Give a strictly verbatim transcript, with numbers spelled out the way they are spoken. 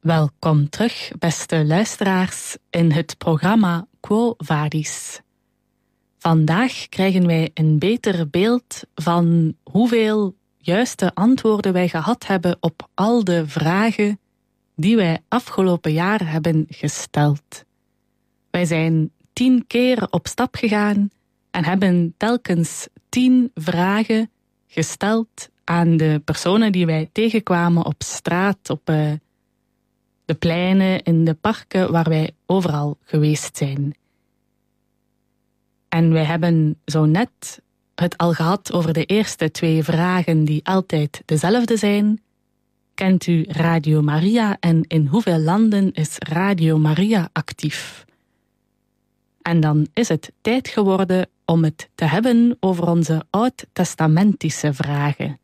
Welkom terug, beste luisteraars, in het programma Quo Vadis. Vandaag krijgen wij een beter beeld van hoeveel juiste antwoorden wij gehad hebben op al de vragen die wij afgelopen jaar hebben gesteld. Wij zijn tien keer op stap gegaan en hebben telkens tien vragen gesteld aan de personen die wij tegenkwamen op straat, op uh, de pleinen, in de parken, waar wij overal geweest zijn. En wij hebben zo net het al gehad over de eerste twee vragen die altijd dezelfde zijn. Kent u Radio Maria en in hoeveel landen is Radio Maria actief? En dan is het tijd geworden om het te hebben over onze oud-testamentische vragen.